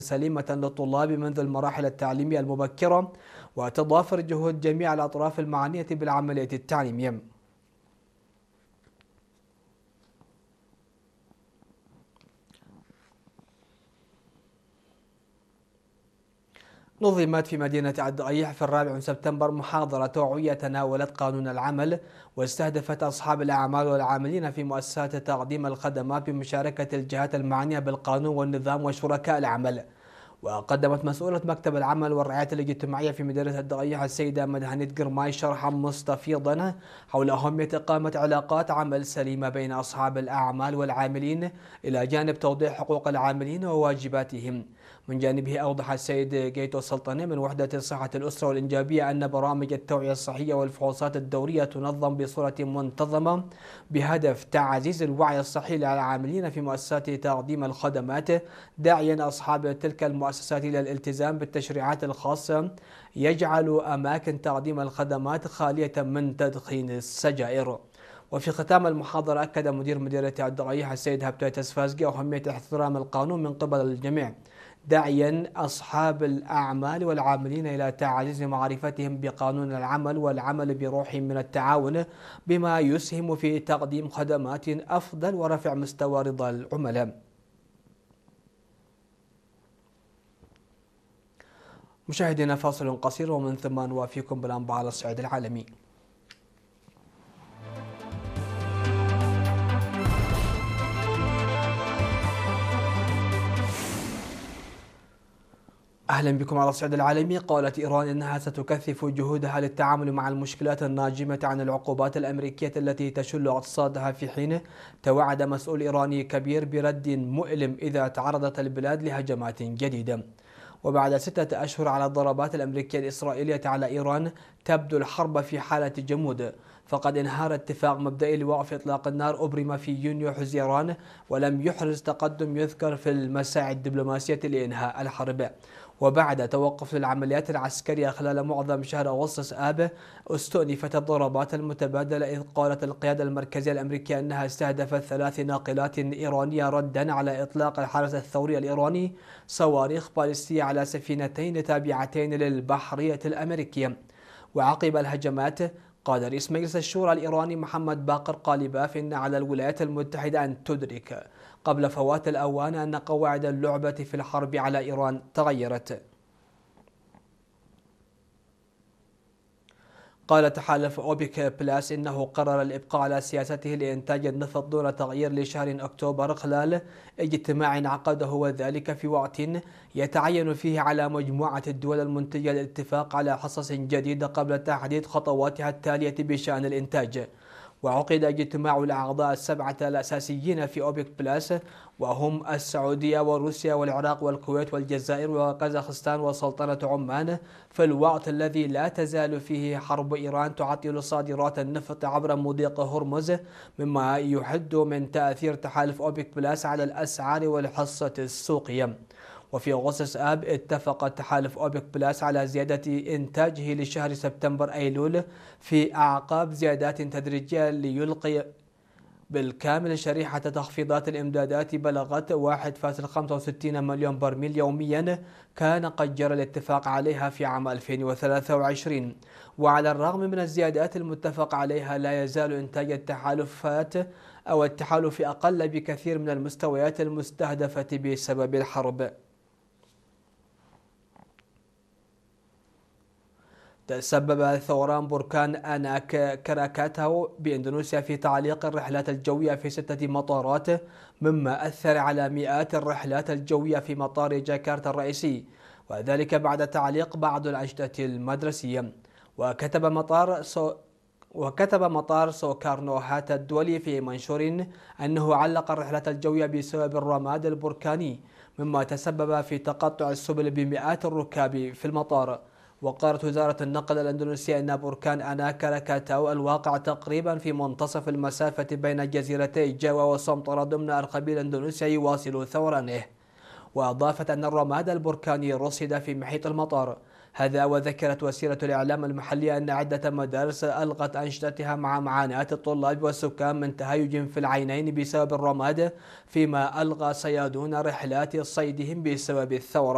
سليمة للطلاب منذ المراحل التعليمية المبكرة، وتضافر جهود جميع الأطراف المعنية بالعملية التعليمية. نظمت في مدينة الضريح في 4 سبتمبر محاضرة توعية تناولت قانون العمل، واستهدفت أصحاب الأعمال والعاملين في مؤسسات تقديم الخدمات بمشاركة الجهات المعنية بالقانون والنظام وشركاء العمل. وقدمت مسؤولة مكتب العمل والرعاية الاجتماعية في مدينة الضريح السيدة مدهنيت قرماي شرحا مستفيضا حول أهمية إقامة علاقات عمل سليمة بين أصحاب الأعمال والعاملين، إلى جانب توضيح حقوق العاملين وواجباتهم. من جانبه أوضح السيد جيتو السلطاني من وحدة صحة الأسرة والإنجابية أن برامج التوعية الصحية والفحوصات الدورية تنظم بصورة منتظمة بهدف تعزيز الوعي الصحي للعاملين في مؤسسات تقديم الخدمات، داعيا أصحاب تلك المؤسسات إلى الالتزام بالتشريعات الخاصة يجعل أماكن تقديم الخدمات خالية من تدخين السجائر. وفي ختام المحاضرة أكد مدير مديرية الضريح السيد هبتاي تسفازقي أهمية احترام القانون من قبل الجميع، داعيا أصحاب الأعمال والعاملين إلى تعزيز معرفتهم بقانون العمل والعمل بروح من التعاون، بما يسهم في تقديم خدمات أفضل ورفع مستوى رضا العملاء. مشاهدينا، فاصل قصير ومن ثم نوافيكم بالأنباء على الصعيد العالمي. أهلا بكم على الصعيد العالمي. قالت إيران إنها ستكثف جهودها للتعامل مع المشكلات الناجمة عن العقوبات الأمريكية التي تشل اقتصادها، في حين توعد مسؤول إيراني كبير برد مؤلم إذا تعرضت البلاد لهجمات جديدة. وبعد 6 أشهر على الضربات الأمريكية الإسرائيلية على إيران، تبدو الحرب في حالة جمود، فقد انهار اتفاق مبدئي لوقف إطلاق النار أبرم في يونيو حزيران، ولم يحرز تقدم يذكر في المساعي الدبلوماسية لإنهاء الحرب. وبعد توقف العمليات العسكرية خلال معظم شهر أغسطس آب، استؤنفت الضربات المتبادلة، إذ قالت القيادة المركزية الأمريكية أنها استهدفت 3 ناقلات إيرانية ردا على إطلاق الحرس الثوري الإيراني صواريخ باليستية على سفينتين تابعتين للبحرية الأمريكية. وعقب الهجمات، قال رئيس مجلس الشورى الإيراني محمد باقر قالباف إن على الولايات المتحدة أن تدرك قبل فوات الأوان أن قواعد اللعبة في الحرب على إيران تغيرت. قال تحالف أوبك بلاس إنه قرر الإبقاء على سياسته لإنتاج النفط دون تغيير لشهر أكتوبر، خلال اجتماع عقده، وذلك في وقت يتعين فيه على مجموعة الدول المنتجة الاتفاق على حصص جديدة قبل تحديد خطواتها التالية بشأن الإنتاج. وعقد اجتماع الأعضاء ال7 الأساسيين في أوبك بلاس، وهم السعودية وروسيا والعراق والكويت والجزائر وكازاخستان وسلطنة عمان، في الوقت الذي لا تزال فيه حرب إيران تعطل صادرات النفط عبر مضيق هرمز، مما يحد من تأثير تحالف أوبك بلاس على الأسعار والحصة السوقية. وفي أغسطس آب، اتفق تحالف أوبك بلاس على زيادة إنتاجه لشهر سبتمبر أيلول في أعقاب زيادات تدريجية ليلقي بالكامل شريحة تخفيضات الإمدادات بلغت 1.65 مليون برميل يوميا، كان قد جرى الاتفاق عليها في عام 2023. وعلى الرغم من الزيادات المتفق عليها، لا يزال إنتاج التحالف أقل بكثير من المستويات المستهدفة بسبب الحرب. تسبب ثوران بركان أناك كراكاتاو بإندونيسيا في تعليق الرحلات الجوية في 6 مطارات، مما أثر على مئات الرحلات الجوية في مطار جاكرتا الرئيسي، وذلك بعد تعليق بعض الأنشطة المدرسية. وكتب مطار سوكارنو هاتا الدولي في منشور أنه علق الرحلات الجوية بسبب الرماد البركاني، مما تسبب في تقطع السبل بمئات الركاب في المطار. وقالت وزارة النقل الأندونيسية أن بركان أناك كراكاتاو الواقع تقريبا في منتصف المسافة بين جزيرتي جاوا وسمطرة ضمن الخليج الأندونيسي يواصل ثورانه. وأضافت أن الرماد البركاني رصد في محيط المطار هذا. وذكرت وسيلة الإعلام المحلية أن عدة مدارس ألغت أنشطتها مع معاناة الطلاب والسكان من تهيج في العينين بسبب الرماد، فيما ألغى صيادون رحلات صيدهم بسبب الثورة.